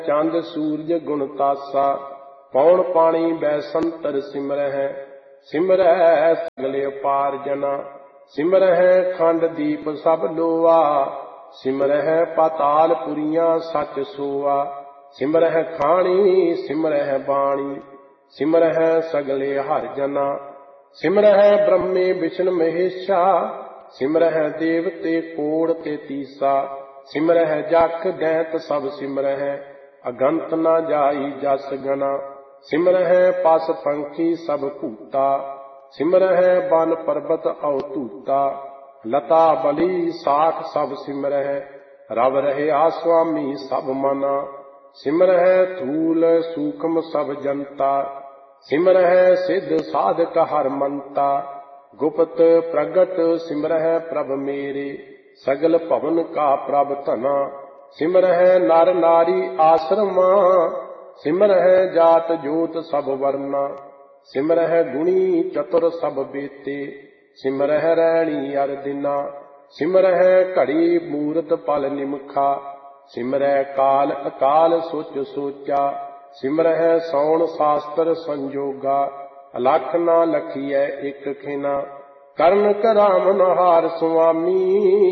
चंद सूरज गुण तासा, पौन पानी बैसंतर सिमरह। सिमरह सगले अपार जना, सिमरह खंड दीप सब लोआ। सिमरह पाताल पुरियां सच सोआ। सिमरह खाणी सिमरह बाणी, सिमरह सगले हर जना। सिमरह ब्रह्मे विष्णु महेशा, सिमरह देवते कोड़ ते तीसा। सिमरह जख दैत सब सिमरह, अगंत न जाई जस गना। सिमरह पस पंखी सब भूता, सिमरह बन पर्वत अवतूता। लता बली साख सब सिमरह, रव रहे आस्वामी सब मना। सिमरह थूल सूक्ष्म सब जनता, सिमरह सिद्ध साधक हर मंता। गुप्त प्रगट सिमरह प्रभ मेरे, सगल भवन का प्रभ तना। सिमरह नर नारी आश्रमा, सिमरह जात जोत सब वर्ना। सिमरह गुणी चतुर सब बेते, सिमरह रैणी अर दिना। सिमरह घड़ी मूरत पल निमखा, सिमरह काल अकाल सोच सोचा। सिमरह सौण शास्त्र संजोगा, अलख ना लखीਐ एक खिना। करण करामन हार सुआमी,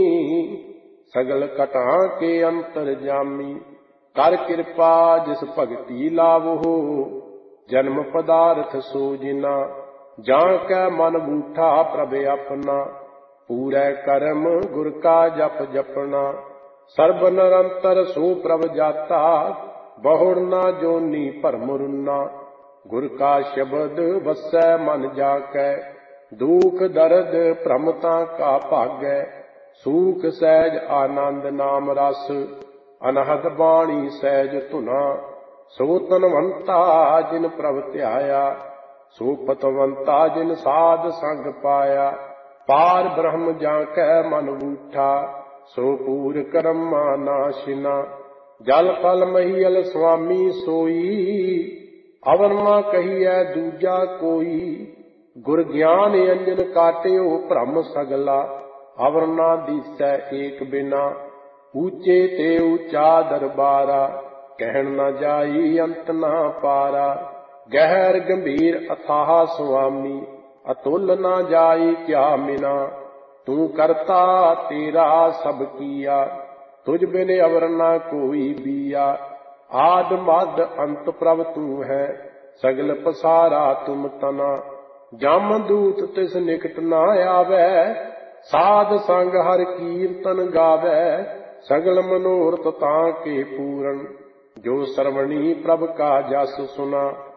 सगल कटा के अंतर जामी। कर कृपा जिस भगति लावो, जन्म पदार्थ सो जिना। जान कै मन बूठा प्रभ अपना, पूरै कर्म गुर का जप जपना। सर्ब निरंतर सो प्रभ जाता, बहुड़ ना जोनी भरम रुना। गुर का शब्द वसै मन जाकै, दुख दर्द भ्रमता का भागै। सूख सहज आनंद नाम रस, अनहद बाणी सहज धुना। सो तनवंता जिन प्रभ ध्याया, सो पतवंता जिन साध संग पाया। पार ब्रह्म जाकै मन बूठा, सो पूर कर्मा नाशिना। जल फल महियल स्वामी सोई, अवर मां कहिए दूजा कोई। गुर ज्ञान अंजन काटियो भ्रम सगला, अवर ना दिसै एक बिना। ऊंचे ते ऊंचा दरबारा, कहन न जाई अंत ना पारा। गहर गंभीर अथाह स्वामी, अतुल ना जाई क्या मिना। तू करता तेरा सब किया, तुझ बिन अवर ना कोई बिया। आद मद अंत प्रभ तू है, सगल पसारा तुम तना। जम दूत तिस निकट ना आवे, साध संग हर कीर्तन गावे। सगल मनोरथ तां के पूरन, जो सरवणी प्रभ का जस सुना।